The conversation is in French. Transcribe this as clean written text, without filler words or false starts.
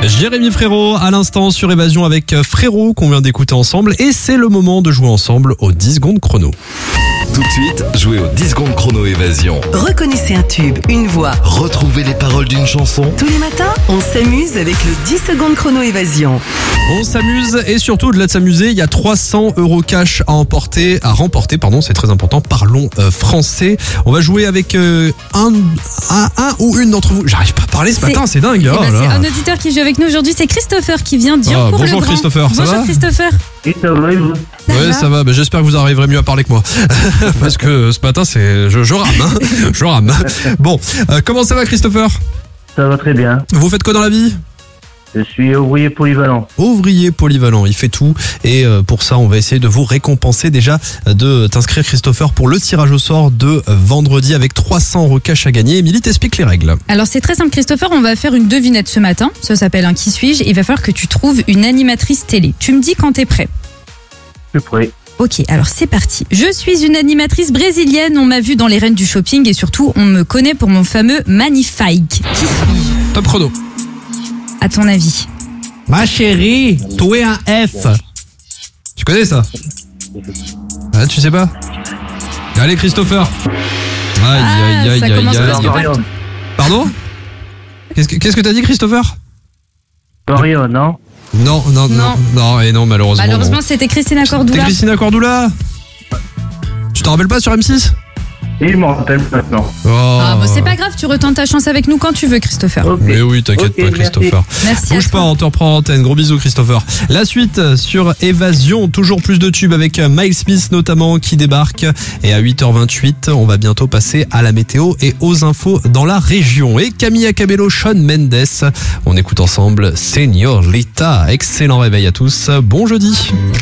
Jérémy Frérot à l'instant sur Évasion avec Frérot qu'on vient d'écouter ensemble et c'est le moment de jouer ensemble aux 10 secondes chrono. Tout de suite, jouez aux 10 secondes chrono Évasion. Reconnaissez un tube, une voix. Retrouvez les paroles d'une chanson. Tous les matins, on s'amuse avec le 10 secondes chrono Évasion. On s'amuse et surtout au-delà de s'amuser, il y a 300 € cash à remporter, c'est très important. Parlons français. On va jouer avec un ou une d'entre vous. J'arrive pas à parler ce matin, c'est dingue. C'est un auditeur qui joue avec nous aujourd'hui, c'est Christopher qui vient d'Yoncourt le bonjour Grand. Christopher, ça bonjour va Christopher. Et ça va, et vous? Ouais, ça va. J'espère que vous arriverez mieux à parler que moi. Parce que ce matin, je rame. Je rame. Bon, comment ça va Christopher? Ça va très bien. Vous faites quoi dans la vie? Je suis ouvrier polyvalent. Ouvrier polyvalent, il fait tout. Et pour ça, on va essayer de vous récompenser déjà, de t'inscrire Christopher pour le tirage au sort de vendredi avec 300 € cash à gagner. Émilie t'explique les règles. Alors c'est très simple Christopher, on va faire une devinette ce matin. Ça s'appelle un qui suis-je. Il va falloir que tu trouves une animatrice télé. Tu me dis quand t'es prêt. Je suis prêt. Ok, alors c'est parti. Je suis une animatrice brésilienne, on m'a vu dans les reines du shopping et surtout on me connaît pour mon fameux magnifique. Qui suis-je? Top chrono. À ton avis? Ma chérie, toi un F. Tu connais ça? Ah, tu sais pas? Allez Christopher. Aïe. Ça commence presque par... Pardon? Qu'est-ce que t'as dit Christopher? Dorian, non? Non, malheureusement. Malheureusement, c'était Christina Cordula. C'était Christina Cordula. Tu t'en rappelles pas sur M6? Et je m'en rappelle maintenant. Ah bon, c'est pas grave, tu retentes ta chance avec nous quand tu veux Christopher. Ok. Mais oui, t'inquiète pas Christopher. Merci à Bouge pas, toi. on te reprend en antenne. Gros bisous Christopher. La suite sur Évasion, toujours plus de tubes avec Miles Smith notamment qui débarque. Et à 8h28, on va bientôt passer à la météo et aux infos dans la région. Et Camilla Cabello, Shawn Mendes. On écoute ensemble Señorita. Excellent réveil à tous. Bon jeudi.